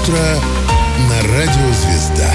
утро на радио «Звезда».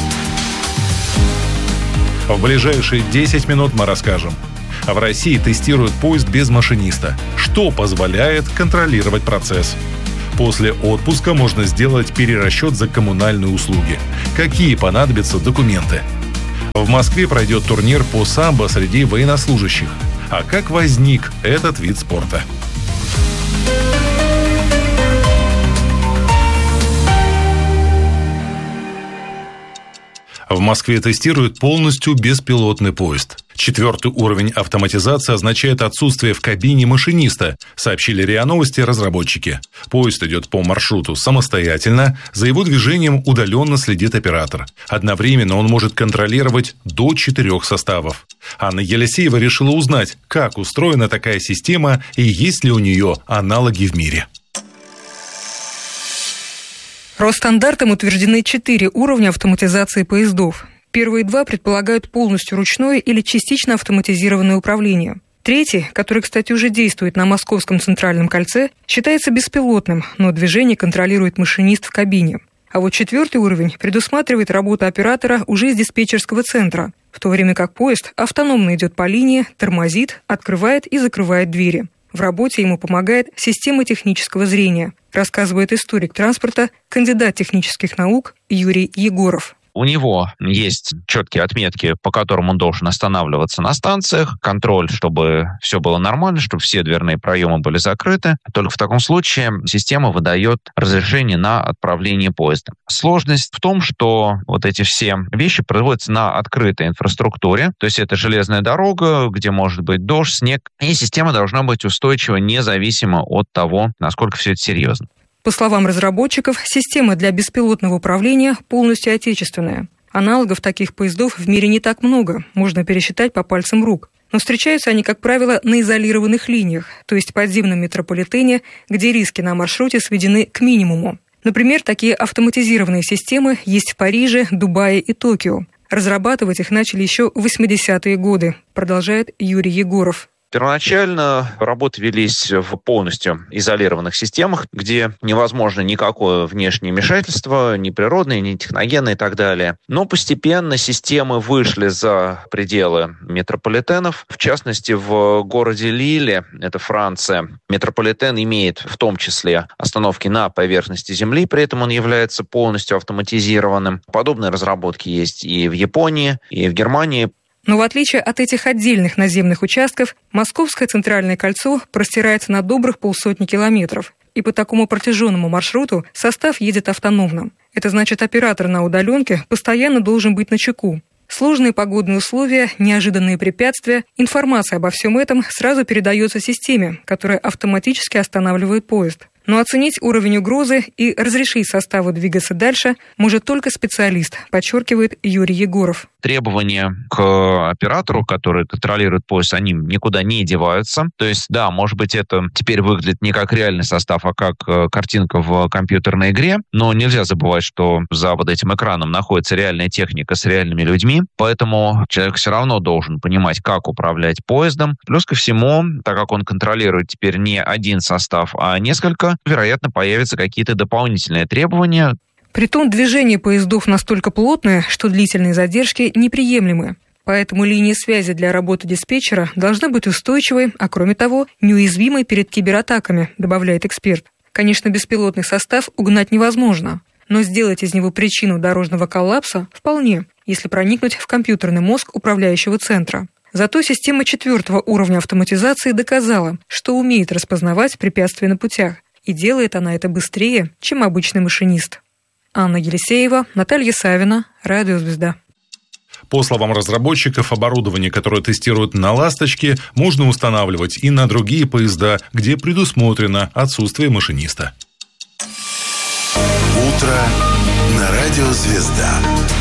В ближайшие 10 минут мы расскажем. В России тестируют поезд без машиниста. Что позволяет контролировать процесс? После отпуска можно сделать перерасчет за коммунальные услуги. Какие понадобятся документы? В Москве пройдет турнир по самбо среди военнослужащих. А как возник этот вид спорта? В Москве тестируют полностью беспилотный поезд. 4-й уровень автоматизации означает отсутствие в кабине машиниста, сообщили РИА Новости разработчики. Поезд идет по маршруту самостоятельно, за его движением удаленно следит оператор. Одновременно он может контролировать до 4 составов. Анна Елисеева решила узнать, как устроена такая система и есть ли у нее аналоги в мире. Росстандартом утверждены 4 уровня автоматизации поездов. Первые 2 предполагают полностью ручное или частично автоматизированное управление. 3-й, который, кстати, уже действует на Московском центральном кольце, считается беспилотным, но движение контролирует машинист в кабине. А вот 4-й уровень предусматривает работу оператора уже из диспетчерского центра, в то время как поезд автономно идет по линии, тормозит, открывает и закрывает двери. В работе ему помогает система технического зрения, рассказывает историк транспорта, кандидат технических наук Юрий Егоров. У него есть четкие отметки, по которым он должен останавливаться на станциях, контроль, чтобы все было нормально, чтобы все дверные проемы были закрыты. Только в таком случае система выдает разрешение на отправление поезда. Сложность в том, что вот эти все вещи производятся на открытой инфраструктуре, то есть это железная дорога, где может быть дождь, снег, и система должна быть устойчива независимо от того, насколько все это серьезно. По словам разработчиков, система для беспилотного управления полностью отечественная. Аналогов таких поездов в мире не так много, можно пересчитать по пальцам рук. Но встречаются они, как правило, на изолированных линиях, то есть подземном метрополитене, где риски на маршруте сведены к минимуму. Например, такие автоматизированные системы есть в Париже, Дубае и Токио. Разрабатывать их начали еще в 80-е годы, продолжает Юрий Егоров. Первоначально работы велись в полностью изолированных системах, где невозможно никакое внешнее вмешательство, ни природное, ни техногенное и так далее. Но постепенно системы вышли за пределы метрополитенов. В частности, в городе Лиле, это Франция, метрополитен имеет в том числе остановки на поверхности земли, при этом он является полностью автоматизированным. Подобные разработки есть и в Японии, и в Германии. Но в отличие от этих отдельных наземных участков, Московское центральное кольцо простирается на добрых 150 километров. И по такому протяженному маршруту состав едет автономно. Это значит, оператор на удаленке постоянно должен быть начеку. Сложные погодные условия, неожиданные препятствия, информация обо всем этом сразу передается системе, которая автоматически останавливает поезд. Но оценить уровень угрозы и разрешить составу двигаться дальше может только специалист, подчеркивает Юрий Егоров. Требования к оператору, который контролирует поезд, они никуда не деваются. То есть, да, может быть, это теперь выглядит не как реальный состав, а как картинка в компьютерной игре, но нельзя забывать, что за вот этим экраном находится реальная техника с реальными людьми, поэтому человек все равно должен понимать, как управлять поездом. Плюс ко всему, так как он контролирует теперь не один состав, а несколько, вероятно, появятся какие-то дополнительные требования. Притом движение поездов настолько плотное, что длительные задержки неприемлемы. Поэтому линия связи для работы диспетчера должна быть устойчивой, а кроме того, неуязвимой перед кибератаками, добавляет эксперт. Конечно, беспилотный состав угнать невозможно, но сделать из него причину дорожного коллапса вполне, если проникнуть в компьютерный мозг управляющего центра. Зато система 4-го уровня автоматизации доказала, что умеет распознавать препятствия на путях. И делает она это быстрее, чем обычный машинист. Анна Елисеева, Наталья Савина, Радио «Звезда». По словам разработчиков, оборудование, которое тестируют на «Ласточке», можно устанавливать и на другие поезда, где предусмотрено отсутствие машиниста. Утро на радио «Звезда».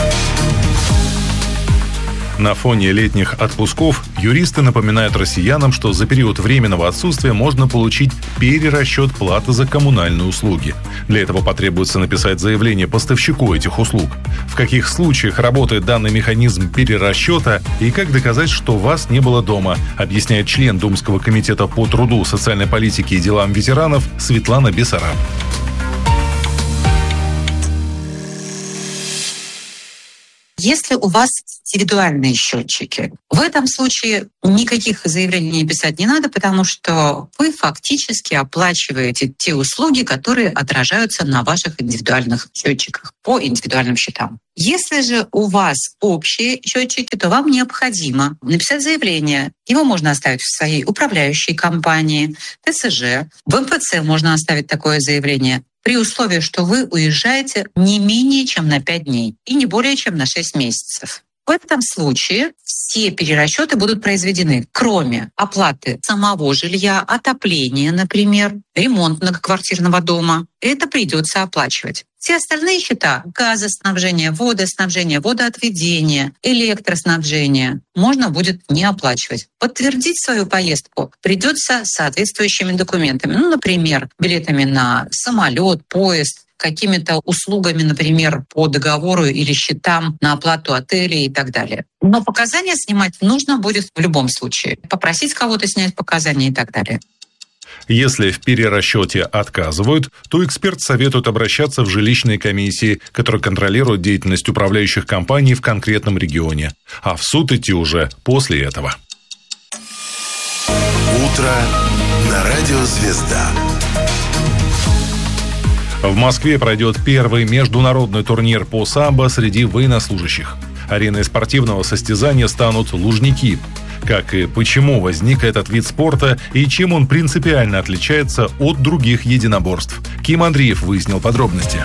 На фоне летних отпусков юристы напоминают россиянам, что за период временного отсутствия можно получить перерасчет платы за коммунальные услуги. Для этого потребуется написать заявление поставщику этих услуг. В каких случаях работает данный механизм перерасчета и как доказать, что вас не было дома, объясняет член Думского комитета по труду, социальной политике и делам ветеранов Светлана Бессараб. Если у вас индивидуальные счетчики, в этом случае никаких заявлений писать не надо, потому что вы фактически оплачиваете те услуги, которые отражаются на ваших индивидуальных счетчиках по индивидуальным счетам. Если же у вас общие счетчики, то вам необходимо написать заявление. Его можно оставить в своей управляющей компании, ТСЖ. В МФЦ можно оставить такое заявление при условии, что вы уезжаете не менее чем на 5 дней и не более чем на 6 месяцев. В этом случае все перерасчеты будут произведены, кроме оплаты самого жилья, отопления, например, ремонт многоквартирного дома. Это придется оплачивать. Все остальные счета – газоснабжение, водоснабжение, водоотведение, электроснабжение – можно будет не оплачивать. Подтвердить свою поездку придется соответствующими документами. Например, билетами на самолет, поезд, какими-то услугами, например, по договору или счетам на оплату отелей и так далее. Но показания снимать нужно будет в любом случае. Попросить кого-то снять показания и так далее. Если в перерасчете отказывают, то эксперт советует обращаться в жилищные комиссии, которые контролируют деятельность управляющих компаний в конкретном регионе. А в суд идти уже после этого. Утро на радио «Звезда». В Москве пройдет первый международный турнир по самбо среди военнослужащих. Ареной спортивного состязания станут Лужники. Как и почему возник этот вид спорта и чем он принципиально отличается от других единоборств. Ким Андреев выяснил подробности.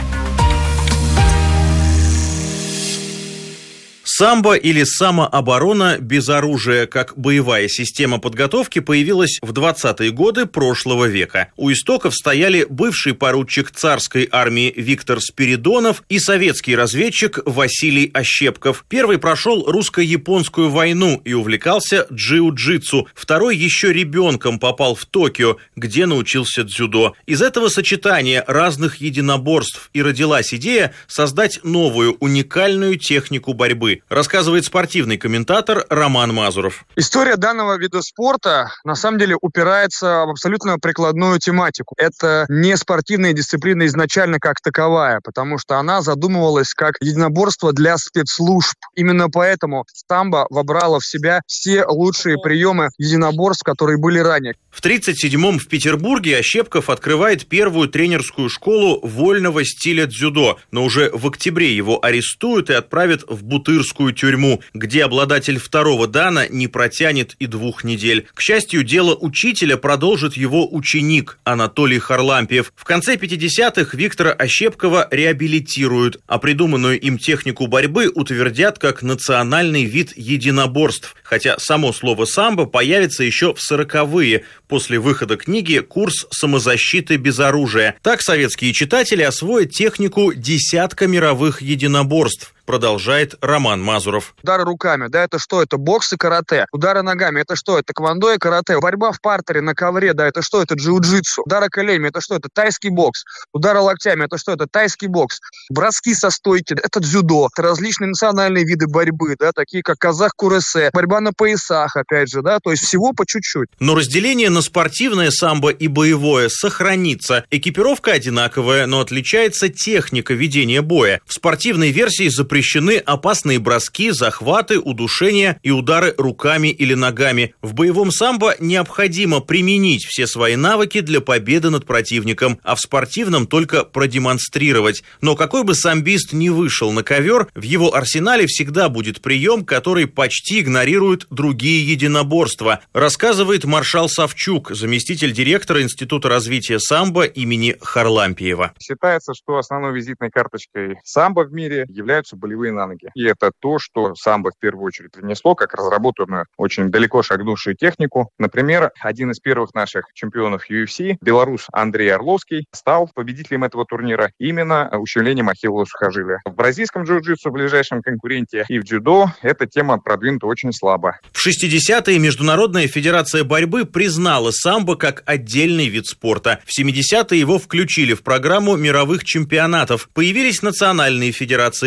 Самбо или самооборона без оружия как боевая система подготовки появилась в 20-е годы прошлого века. У истоков стояли бывший поручик царской армии Виктор Спиридонов и советский разведчик Василий Ощепков. Первый прошел русско-японскую войну и увлекался джиу-джитсу. Второй еще ребенком попал в Токио, где научился дзюдо. Из этого сочетания разных единоборств и родилась идея создать новую уникальную технику борьбы. Рассказывает спортивный комментатор Роман Мазуров. История данного вида спорта на самом деле упирается в абсолютно прикладную тематику. Это не спортивная дисциплина изначально как таковая, потому что она задумывалась как единоборство для спецслужб. Именно поэтому самбо вобрало в себя все лучшие приемы единоборств, которые были ранее. В 1937-м в Петербурге Ощепков открывает первую тренерскую школу вольного стиля дзюдо, но уже в октябре его арестуют и отправят в Бутырскую тюрьму, где обладатель второго дана не протянет и 2 недель. К счастью, дело учителя продолжит его ученик Анатолий Харлампиев. В конце 50-х Виктора Ощепкова реабилитируют, а придуманную им технику борьбы утвердят как национальный вид единоборств. Хотя само слово «самбо» появится еще в 40-е, после выхода книги «Курс самозащиты без оружия». Так советские читатели освоят технику десятка мировых единоборств. Продолжает Роман Мазуров. Удары руками, да, это что? Это бокс и карате. Удары ногами, это что? Это тэквондо и карате. Борьба в партере на ковре, да, это что? Это джиу-джитсу. Удары коленями, это что? Это тайский бокс. Удары локтями, это что? Это тайский бокс. Броски со стойки, это дзюдо. Это различные национальные виды борьбы, да, такие как казах-куресе. Борьба на поясах, опять же, да, то есть всего по чуть-чуть. Но разделение на спортивное самбо и боевое сохранится. Экипировка одинаковая, но отличается техника ведения боя. В спортивной версии запрещены опасные броски, захваты, удушения и удары руками или ногами. В боевом самбо необходимо применить все свои навыки для победы над противником, а в спортивном только продемонстрировать. Но какой бы самбист ни вышел на ковер, в его арсенале всегда будет прием, который почти игнорирует другие единоборства, рассказывает маршал Савчук, заместитель директора Института развития самбо имени Харлампиева. Считается, что основной визитной карточкой самбо в мире являются болевые на ноги. И это то, что самбо в первую очередь внесло, как разработанную, очень далеко шагнувшую технику. Например, один из первых наших чемпионов UFC, белорус Андрей Орловский, стал победителем этого турнира именно ущемлением ахиллова сухожилия. В бразильском джиу-джитсу, в ближайшем конкуренте, и в дзюдо эта тема продвинута очень слабо. В 60-е Международная федерация борьбы признала самбо как отдельный вид спорта. В 70-е его включили в программу мировых чемпионатов. Появились национальные федерации в Испании,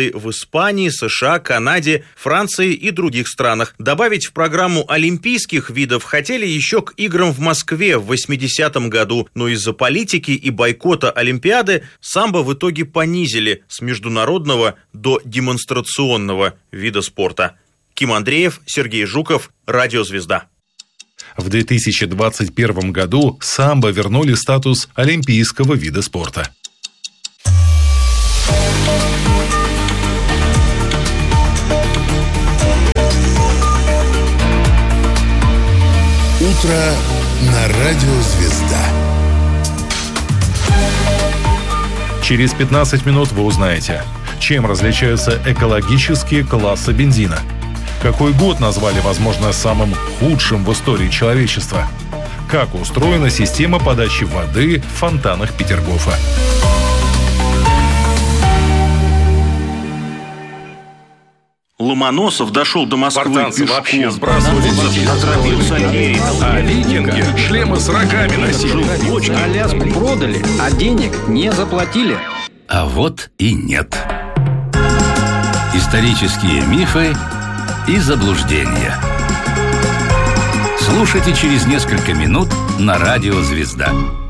Испании, США, Канаде, Франции и других странах. Добавить в программу олимпийских видов хотели еще к играм в Москве в 80-м году, но из-за политики и бойкота Олимпиады самбо в итоге понизили с международного до демонстрационного вида спорта. Ким Андреев, Сергей Жуков, Радио «Звезда». В 2021 году самбо вернули статус олимпийского вида спорта. Утро на Радио «Звезда». Через 15 минут вы узнаете, чем различаются экологические классы бензина. Какой год назвали, возможно, самым худшим в истории человечества? Как устроена система подачи воды в фонтанах Петергофа? Ломоносов дошел до Москвы пешком. Вообще сбрасывали а викинги шлемы с рогами носили. Аляску продали, а денег не заплатили. А вот и нет. Исторические мифы и заблуждения. Слушайте через несколько минут на Радио «Звезда».